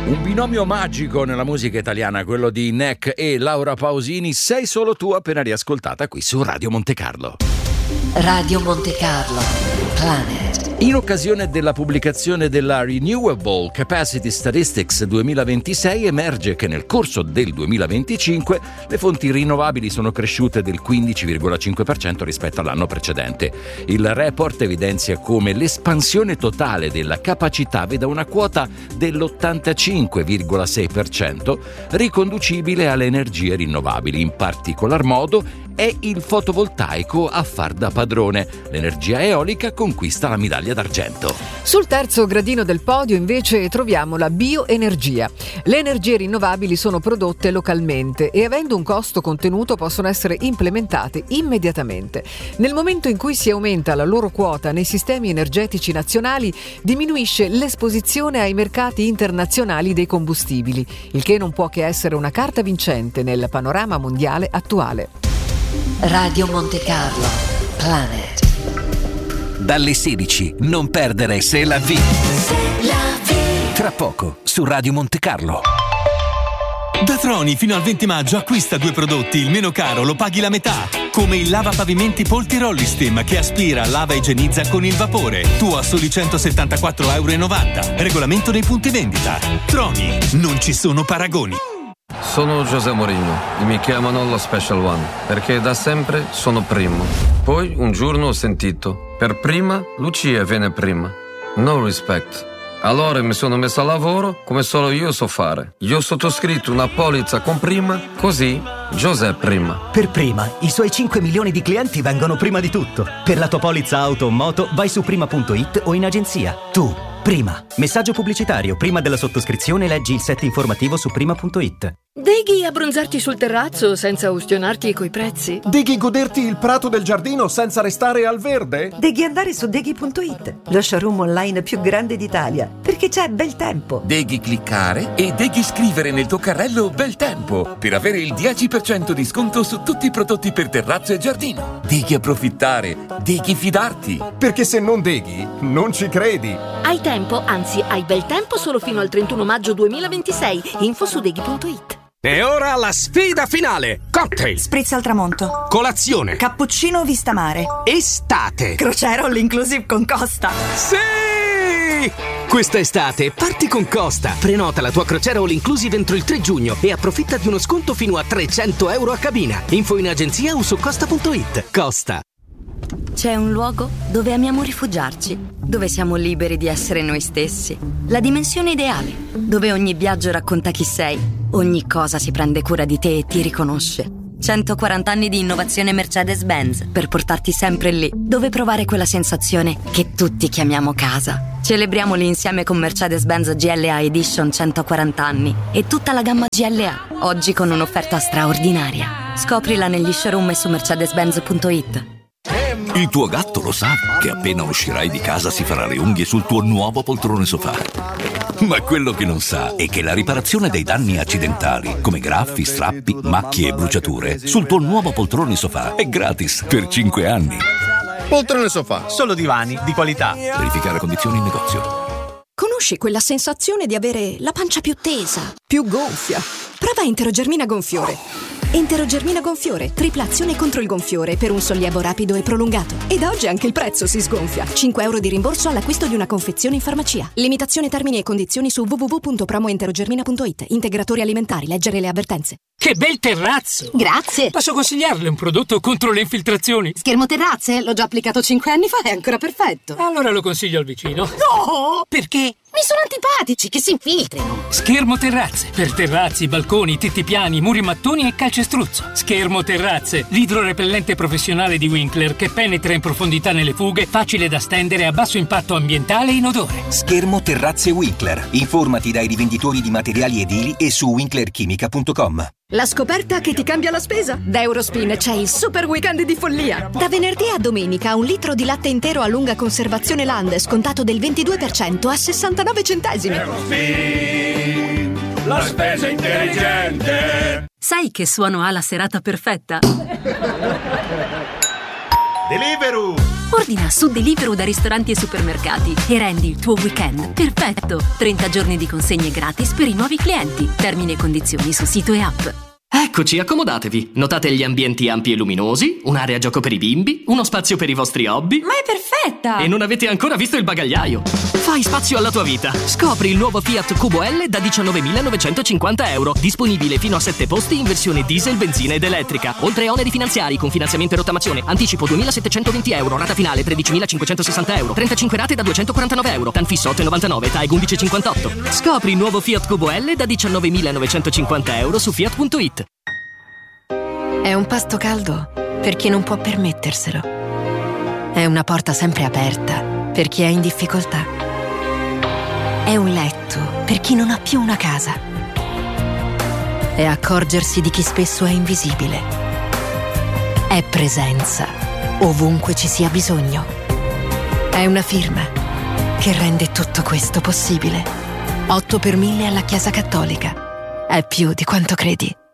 Un binomio magico nella musica italiana, quello di Neck e Laura Pausini. Sei solo tu, appena riascoltata qui su Radio Monte Carlo. Radio Monte Carlo, Planet. In occasione della pubblicazione della Renewable Capacity Statistics 2026 emerge che nel corso del 2025 le fonti rinnovabili sono cresciute del 15,5% rispetto all'anno precedente. Il report evidenzia come l'espansione totale della capacità veda una quota dell'85,6% riconducibile alle energie rinnovabili. In particolar modo è il fotovoltaico a far da padrone. L'energia eolica conquista la medaglia d'argento. Sul terzo gradino del podio invece troviamo la bioenergia. Le energie rinnovabili sono prodotte localmente e avendo un costo contenuto possono essere implementate immediatamente. Nel momento in cui si aumenta la loro quota nei sistemi energetici nazionali, diminuisce l'esposizione ai mercati internazionali dei combustibili, il che non può che essere una carta vincente nel panorama mondiale attuale. Radio Monte Carlo, Planet. Dalle 16, non perdere C'est la vie. Tra poco, su Radio Monte Carlo. Da Troni fino al 20 maggio acquista 2 prodotti, il meno caro lo paghi la metà. Come il lavapavimenti Polti Rollistem che aspira, lava e igienizza con il vapore. Tu a soli €174,90. Regolamento nei punti vendita. Troni, non ci sono paragoni. Sono José Mourinho e mi chiamano lo Special One perché da sempre sono primo. Poi un giorno ho sentito: per prima Lucia viene prima. No respect. Allora mi sono messo a lavoro come solo io so fare. Io ho sottoscritto una polizza con prima, così José prima. Per prima, i suoi 5 milioni di clienti vengono prima di tutto. Per la tua polizza auto o moto vai su prima.it o in agenzia. Tu, prima. Messaggio pubblicitario. Prima della sottoscrizione leggi il set informativo su prima.it. Deghi abbronzarti sul terrazzo senza ustionarti coi prezzi? Deghi goderti il prato del giardino senza restare al verde? Deghi andare su deghi.it, lo showroom online più grande d'Italia, perché c'è bel tempo. Deghi cliccare e deghi scrivere nel tuo carrello bel tempo per avere il 10% di sconto su tutti i prodotti per terrazzo e giardino. Deghi approfittare, deghi fidarti. Perché se non deghi, non ci credi. Hai tempo, anzi hai bel tempo solo fino al 31 maggio 2026. Info su deghi.it. E ora la sfida finale! Cocktail! Spritz al tramonto. Colazione! Cappuccino vista mare. Estate! Crociera all inclusive con Costa. Sì! Questa estate parti con Costa. Prenota la tua crociera all inclusive entro il 3 giugno e approfitta di uno sconto fino a €300 a cabina. Info in agenzia o su costa.it. Costa. C'è un luogo dove amiamo rifugiarci, dove siamo liberi di essere noi stessi. La dimensione ideale, dove ogni viaggio racconta chi sei, ogni cosa si prende cura di te e ti riconosce. 140 anni di innovazione Mercedes-Benz per portarti sempre lì, dove provare quella sensazione che tutti chiamiamo casa. Celebriamoli insieme con Mercedes-Benz GLA Edition 140 anni e tutta la gamma GLA, oggi con un'offerta straordinaria. Scoprila negli showroom e su mercedes-benz.it. Il tuo gatto lo sa che appena uscirai di casa si farà le unghie sul tuo nuovo poltrone sofà. Ma quello che non sa è che la riparazione dei danni accidentali, come graffi, strappi, macchie e bruciature, sul tuo nuovo poltrone sofà è gratis per 5 anni. Poltrone sofà, solo divani di qualità. Verificare condizioni in negozio. Conosci quella sensazione di avere la pancia più tesa, più gonfia? Prova Enterogermina Gonfiore. Enterogermina Gonfiore, tripla azione contro il gonfiore per un sollievo rapido e prolungato. Ed oggi anche il prezzo si sgonfia. €5 di rimborso all'acquisto di una confezione in farmacia. Limitazione, termini e condizioni su www.promoenterogermina.it. Integratori alimentari, leggere le avvertenze. Che bel terrazzo! Grazie! Posso consigliarle un prodotto contro le infiltrazioni? Schermo terrazze? L'ho già applicato 5 anni fa, è ancora perfetto. Allora lo consiglio al vicino. No! Perché? Mi sono antipatici, che si infiltrino. Schermo terrazze. Per terrazzi, balconi, tetti piani, muri mattoni e calcestruzzo. Schermo terrazze. L'idrorepellente professionale di Winkler che penetra in profondità nelle fughe, facile da stendere, a basso impatto ambientale e inodore. Schermo terrazze Winkler. Informati dai rivenditori di materiali edili e su winklerchimica.com. La scoperta che ti cambia la spesa? Da Eurospin c'è il super weekend di follia. Da venerdì a domenica 1 litro di latte intero a lunga conservazione Land scontato del 22% a 69 centesimi. Eurospin, la spesa intelligente. Sai che suono ha la serata perfetta? Deliveroo! Ordina su Deliveroo da ristoranti e supermercati e rendi il tuo weekend perfetto. 30 giorni di consegne gratis per i nuovi clienti. Termini e condizioni su sito e app. Eccoci, accomodatevi. Notate gli ambienti ampi e luminosi, un'area gioco per i bimbi, uno spazio per i vostri hobby. Ma è perfetta! E non avete ancora visto il bagagliaio. Fai spazio alla tua vita. Scopri il nuovo Fiat Cubo L da 19.950 euro. Disponibile fino a 7 posti in versione diesel, benzina ed elettrica. Oltre a oneri finanziari con finanziamento e rottamazione. Anticipo 2.720 euro. Rata finale 13.560 euro. 35 rate da 249 euro. TAN fisso 8,99. TAEG 11,58. Scopri il nuovo Fiat Cubo L da 19.950 euro su Fiat.it. È un pasto caldo per chi non può permetterselo. È una porta sempre aperta per chi è in difficoltà. È un letto per chi non ha più una casa. È accorgersi di chi spesso è invisibile. È presenza ovunque ci sia bisogno. È una firma che rende tutto questo possibile. 8 per 1000 alla Chiesa Cattolica. È più di quanto credi.